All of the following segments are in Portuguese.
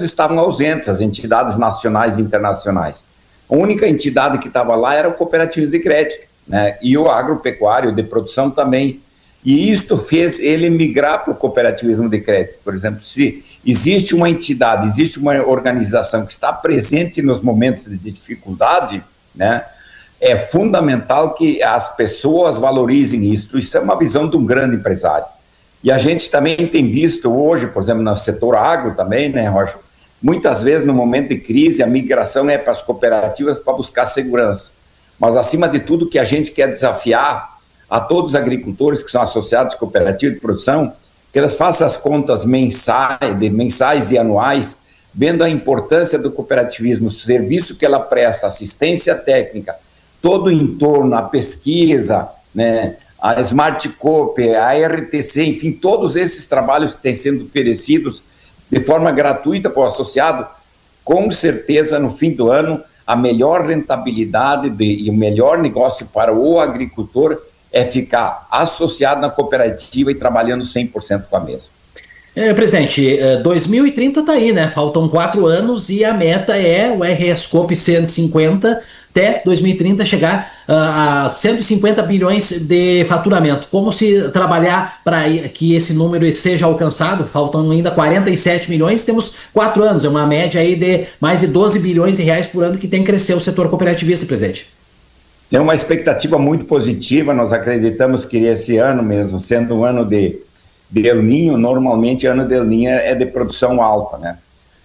cooperativas estavam ausentes, as entidades nacionais e internacionais. A única entidade que estava lá era o cooperativismo de crédito, né? E o agropecuário de produção também. E isto fez ele migrar para o cooperativismo de crédito. Por exemplo, se existe uma entidade, existe uma organização que está presente nos momentos de dificuldade, né, é fundamental que as pessoas valorizem isso. Isso é uma visão de um grande empresário. E a gente também tem visto hoje, por exemplo, no setor agro também, né, Roger? Muitas vezes, no momento de crise, a migração é para as cooperativas para buscar segurança. Mas, acima de tudo, que a gente quer desafiar a todos os agricultores que são associados à cooperativa de produção, que elas façam as contas mensais e anuais, vendo a importância do cooperativismo, o serviço que ela presta, assistência técnica, todo o entorno, a pesquisa, né, a Smart Coop, a RTC, enfim, todos esses trabalhos que têm sendo oferecidos de forma gratuita para o associado, com certeza, no fim do ano, a melhor rentabilidade e o melhor negócio para o agricultor é ficar associado na cooperativa e trabalhando 100% com a mesma. Presidente, 2030 está aí, né? Faltam 4 anos e a meta é o RS Coop 150 até 2030 chegar a 150 bilhões de faturamento. Como se trabalhar para que esse número seja alcançado? Faltam ainda 47 milhões, temos 4 anos, é uma média aí de mais de 12 bilhões de reais por ano que tem que crescer o setor cooperativista, presidente. Tem uma expectativa muito positiva, nós acreditamos que esse ano mesmo, sendo um ano de El Niño, normalmente ano de El Niño é de produção alta, né?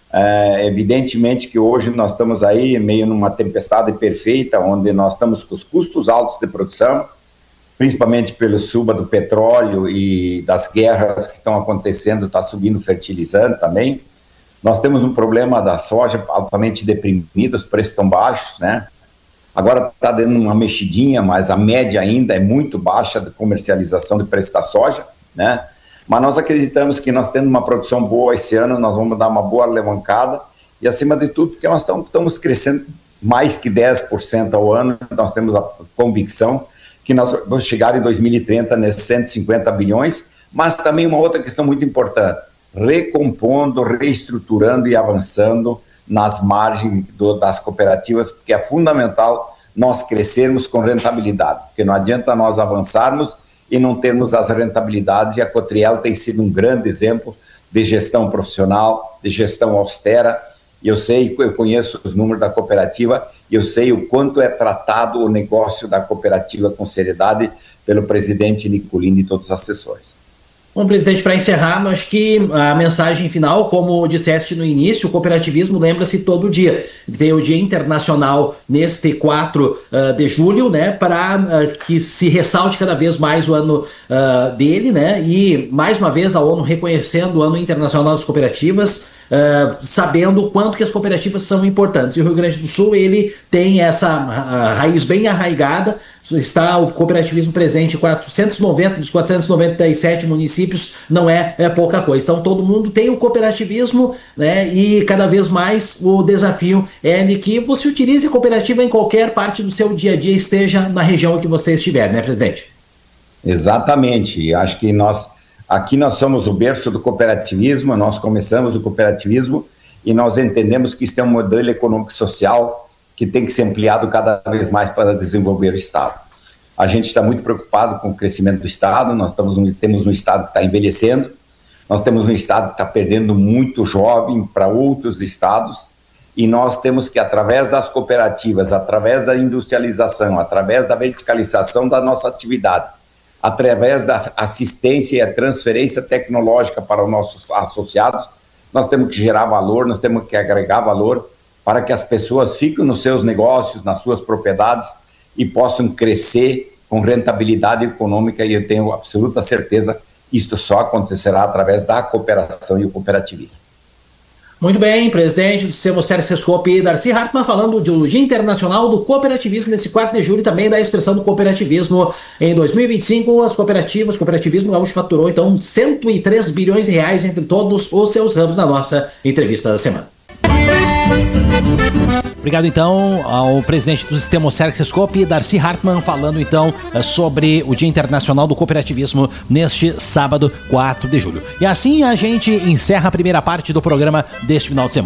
Evidentemente que hoje nós estamos aí meio numa tempestade perfeita, onde nós estamos com os custos altos de produção, principalmente pelo suba do petróleo e das guerras que estão acontecendo, está subindo fertilizante também. Nós temos um problema da soja altamente deprimida, os preços estão baixos, né? Agora está dando uma mexidinha, mas a média ainda é muito baixa de comercialização de preço da soja, né? Mas nós acreditamos que nós tendo uma produção boa esse ano, nós vamos dar uma boa alavancada e, acima de tudo, porque nós estamos crescendo mais que 10% ao ano, nós temos a convicção que nós vamos chegar em 2030 nesses 150 bilhões, mas também uma outra questão muito importante, recompondo, reestruturando e avançando nas margens das cooperativas, porque é fundamental nós crescermos com rentabilidade, porque não adianta nós avançarmos e não termos as rentabilidades, e a Cotriel tem sido um grande exemplo de gestão profissional, de gestão austera, e eu conheço os números da cooperativa, e eu sei o quanto é tratado o negócio da cooperativa com seriedade pelo presidente Nicolini e todos os assessores. Bom, presidente, para encerrar, acho que a mensagem final, como disseste no início, o cooperativismo lembra-se todo dia. Tem o Dia Internacional neste 4 de julho, né, para que se ressalte cada vez mais o ano dele, né, e mais uma vez a ONU reconhecendo o Ano Internacional das Cooperativas, sabendo o quanto que as cooperativas são importantes. E o Rio Grande do Sul, ele tem essa raiz bem arraigada. Está o cooperativismo presente em 490 dos 497 municípios, não é pouca coisa. Então todo mundo tem o cooperativismo, né, e cada vez mais o desafio é de que você utilize a cooperativa em qualquer parte do seu dia a dia, esteja na região em que você estiver, né, presidente? Exatamente, acho que aqui nós somos o berço do cooperativismo, nós começamos o cooperativismo e nós entendemos que isso é um modelo econômico e social que tem que ser ampliado cada vez mais para desenvolver o Estado. A gente está muito preocupado com o crescimento do Estado, temos um Estado que está envelhecendo, nós temos um Estado que está perdendo muito jovem para outros estados, e nós temos que, através das cooperativas, através da industrialização, através da verticalização da nossa atividade, através da assistência e a transferência tecnológica para os nossos associados, nós temos que gerar valor, nós temos que agregar valor, para que as pessoas fiquem nos seus negócios, nas suas propriedades e possam crescer com rentabilidade econômica, e eu tenho absoluta certeza que isto só acontecerá através da cooperação e o cooperativismo. Muito bem, presidente do Semosser Sescope, Darcy Hartmann, falando do Dia Internacional do Cooperativismo nesse 4 de julho, também da expressão do cooperativismo em 2025. O cooperativismo gaúcho faturou então 103 bilhões de reais entre todos os seus ramos na nossa entrevista da semana. Obrigado então ao presidente do Sistema Sescope, Darcy Hartmann, falando então sobre o Dia Internacional do Cooperativismo neste sábado, 4 de julho. E assim a gente encerra a primeira parte do programa deste final de semana.